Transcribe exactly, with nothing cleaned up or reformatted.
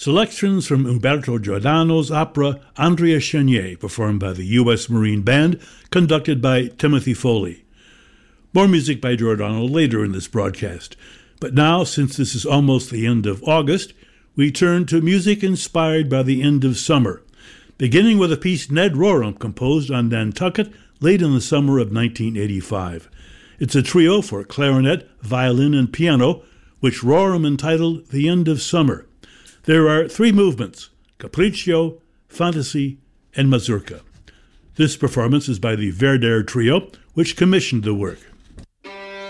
Selections from Umberto Giordano's opera Andrea Chenier, performed by the U S Marine Band, conducted by Timothy Foley. More music by Giordano later in this broadcast. But now, since this is almost the end of August, we turn to music inspired by the end of summer, beginning with a piece Ned Rorem composed on Nantucket late in the summer of nineteen eighty-five. It's a trio for clarinet, violin, and piano, which Rorem entitled The End of Summer. There are three movements: Capriccio, Fantasy, and Mazurka. This performance is by the Verder Trio, which commissioned the work.